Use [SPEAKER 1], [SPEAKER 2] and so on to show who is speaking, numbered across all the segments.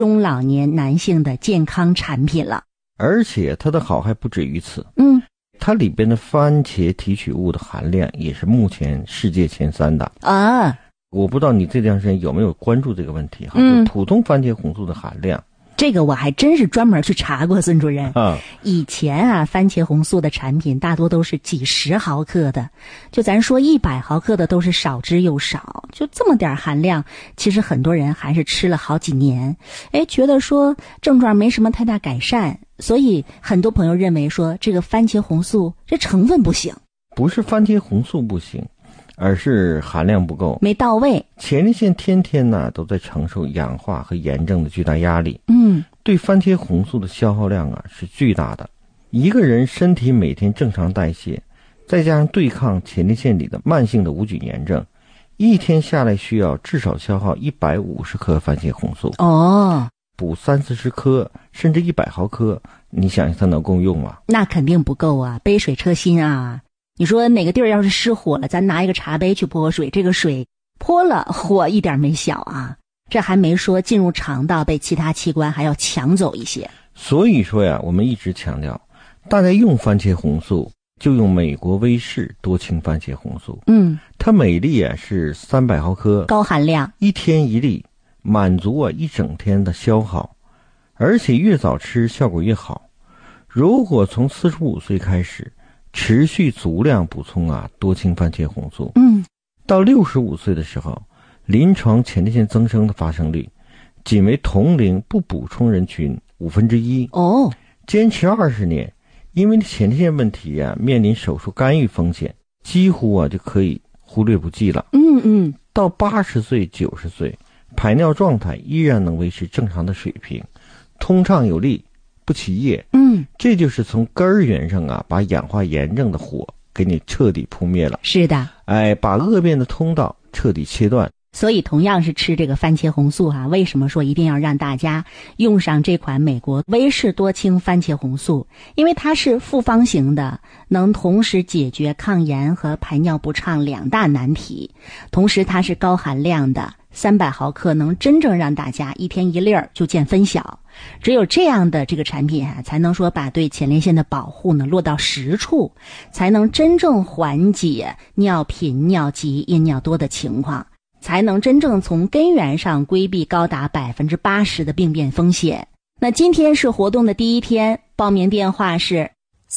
[SPEAKER 1] 中老年男性的健康产品了。
[SPEAKER 2] 而且它的好还不止于此。它里边的番茄提取物的含量也是目前世界前3的
[SPEAKER 1] 啊。
[SPEAKER 2] 我不知道你这段时间有没有关注这个问题哈？就普通番茄红素的含量。
[SPEAKER 1] 这个我还真是专门去查过，孙主任。以前啊，番茄红素的产品大多都是几十毫克的，就咱说100毫克的都是少之又少，就这么点含量，其实很多人还是吃了好几年，觉得说症状没什么太大改善，所以很多朋友认为说这个番茄红素这成分不行。
[SPEAKER 2] 不是番茄红素不行，而是含量不够，没
[SPEAKER 1] 到位。
[SPEAKER 2] 前列腺天天都在承受氧化和炎症的巨大压力。对番茄红素的消耗量是巨大的。一个人身体每天正常代谢，再加上对抗前列腺里的慢性的无菌炎症，一天下来需要至少消耗150克番茄红素。补30-40颗甚至100毫克，你想想它能够用吗？
[SPEAKER 1] 那肯定不够啊，杯水车薪啊。你说哪个地儿要是失火了，咱拿一个茶杯去泼水，这个水泼了火一点没小啊。这还没说进入肠道被其他器官还要抢走一些。
[SPEAKER 2] 所以说呀，我们一直强调，大家用番茄红素就用美国威士多氢番茄红素。它每粒是300毫克，
[SPEAKER 1] 高含量
[SPEAKER 2] ，1天1粒，满足一整天的消耗，而且越早吃效果越好。如果从45岁开始持续足量补充多氢番茄红素，到65岁的时候，临床前列腺增生的发生率仅为同龄不补充人群1/5。坚持20年，因为前列腺问题面临手术干预风险，几乎就可以忽略不计了。到80岁90岁，排尿状态依然能维持正常的水平，通畅有力，不起夜。这就是从根源上把氧化炎症的火给你彻底扑灭了。
[SPEAKER 1] 是的，
[SPEAKER 2] 把恶变的通道彻底切断。
[SPEAKER 1] 所以同样是吃这个番茄红素为什么说一定要让大家用上这款美国威士多氢番茄红素？因为它是复方型的，能同时解决抗炎和排尿不畅2大难题，同时它是高含量的，300毫克能真正让大家1天1粒就见分晓。只有这样的这个产品才能说把对前列腺的保护呢落到实处，才能真正缓解尿频、尿急、阴尿多的情况，才能真正从根源上规避高达80%的病变风险。那今天是活动的第1天，报名电话是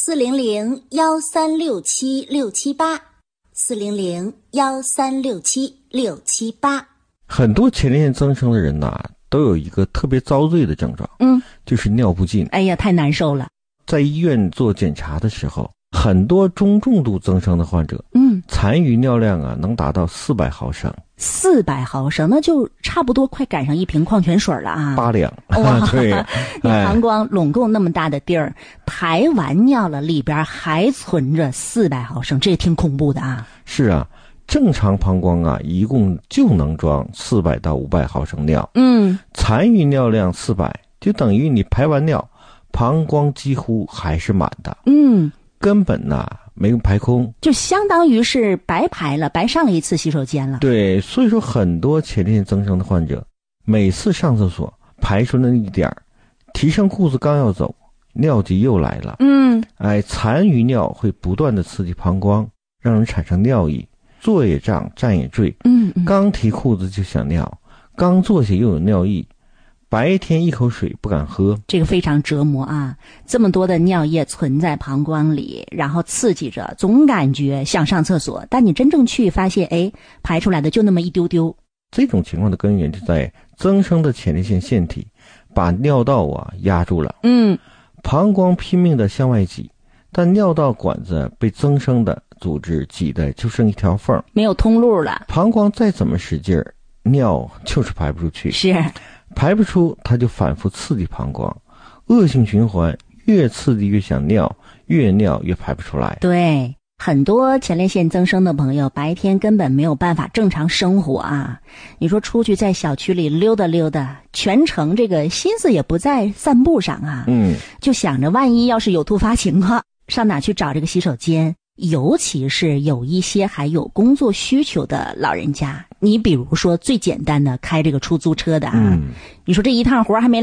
[SPEAKER 3] 400-1367-678，400-1367-678。
[SPEAKER 2] 很多前列腺增生的人都有一个特别遭罪的症状，就是尿不尽。
[SPEAKER 1] 哎呀，太难受了。
[SPEAKER 2] 在医院做检查的时候，很多中重度增生的患者，残余尿量能达到400毫升。
[SPEAKER 1] 400毫升，那就差不多快赶上1瓶矿泉水了
[SPEAKER 2] 8两。
[SPEAKER 1] 哇，
[SPEAKER 2] 对，
[SPEAKER 1] 你膀胱拢够那么大的地儿，排完尿了，里边还存着400毫升，这也挺恐怖的啊。
[SPEAKER 2] 是啊，正常膀胱一共就能装400到500毫升尿。残余尿量400，就等于你排完尿，膀胱几乎还是满的。根本没有排空，
[SPEAKER 1] 就相当于是白排了，白上了一次洗手间了。
[SPEAKER 2] 对，所以说很多前列腺增生的患者，每次上厕所排出那一点儿，提上裤子刚要走，尿急又来了。残余尿会不断的刺激膀胱，让人产生尿意，坐也胀，站也坠。刚提裤子就想尿，刚坐下又有尿意，白天一口水不敢喝，
[SPEAKER 1] 这个非常折磨啊！这么多的尿液存在膀胱里，然后刺激着，总感觉想上厕所，但你真正去发现，排出来的就那么一丢丢。
[SPEAKER 2] 这种情况的根源就在增生的前列腺腺体把尿道压住了。膀胱拼命的向外挤，但尿道管子被增生的组织挤的就剩一条缝，
[SPEAKER 1] 没有通路了。
[SPEAKER 2] 膀胱再怎么使劲儿，尿就是排不出去。
[SPEAKER 1] 是。
[SPEAKER 2] 排不出，它就反复刺激膀胱，恶性循环，越刺激越想尿，越尿越排不出来。
[SPEAKER 1] 对，很多前列腺增生的朋友白天根本没有办法正常生活啊！你说出去在小区里溜达溜达，全程这个心思也不在散步上啊，就想着万一要是有突发情况，上哪去找这个洗手间？ 尤其是有一些还有工作需求的老人家，你比如说最简单的开这个出租车的啊，你说这一趟活还没